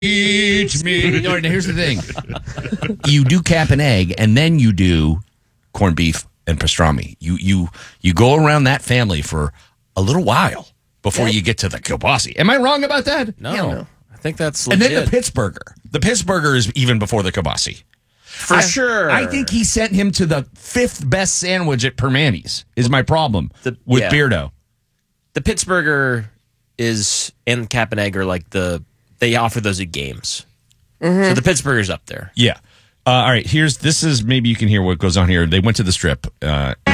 Eat me. Now, here's the thing. You do cap and egg, and then you do corned beef and pastrami. You go around that family for a little while before you get to the kielbasa. Am I wrong about that? No. I think that's legit. And then the Pittsburgher. The Pittsburgher is even before the kielbasa. For sure. I think he sent him to the 5th best sandwich at Permanis, is my problem with Beardo. The Pittsburgher is, and Cap and Egg are like they offer those at games. Mm-hmm. So the Pittsburgher's up there. Yeah. All right, maybe you can hear what goes on here. They went to the Strip.